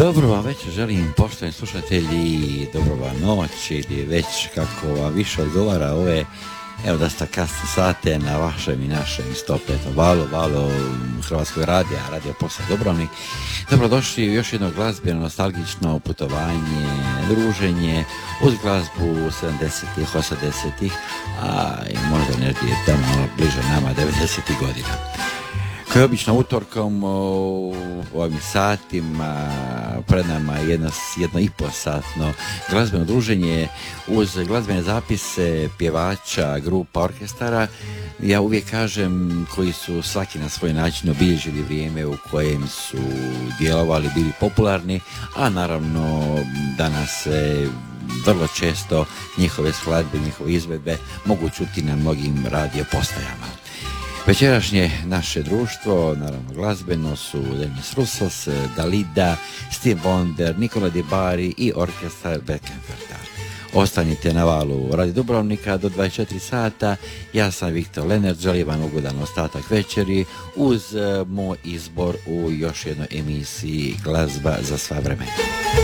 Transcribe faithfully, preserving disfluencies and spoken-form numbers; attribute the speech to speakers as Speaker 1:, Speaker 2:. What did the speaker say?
Speaker 1: Dobro vam večer želim, poštovani slušatelji, dobro vam noć ili već kako vam više odgovara ove, evo da ste kasne sate na vašem i našem sto pet valu, valu Hrvatskog radija, Radio Posad Dubrovnik. Dobrodošli u još jedno glazbeno nostalgično putovanje, druženje uz glazbu sedamdesetih, osamdesetih, a i možda negdje tamo bliže nama devedesetih godina. Kao je obično utorkom u ovim satima pred nama je jedno, jedno i po satno glazbeno druženje uz glazbene zapise pjevača, grupa, orkestara. Ja uvijek kažem koji su svaki na svoj način obilježili vrijeme u kojem su djelovali, bili popularni, a naravno danas se vrlo često njihove skladbe, njihove izvedbe mogu čuti na mnogim radio postajama. Večerašnje naše društvo, naravno glazbeno, su Denis Roussos, Dalida, Steve Wonder, Nicola Di Bari i orkestar Beckenferta. Ostanite na valu Radio Dubrovnika do dvadeset četiri sata. Ja sam Viktor Lenert, želim vam ugodan ostatak večeri uz moj izbor u još jednoj emisiji Glazba za sva vremena.